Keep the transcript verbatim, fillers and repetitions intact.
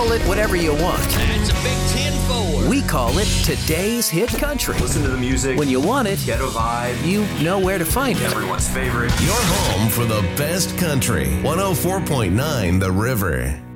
Call it whatever you want. That's a big ten four. We call it Today's Hit Country. Listen to the music. When you want it, get a vibe. You know where to find it. Everyone's favorite. Your home for the best country. one oh four point nine The River.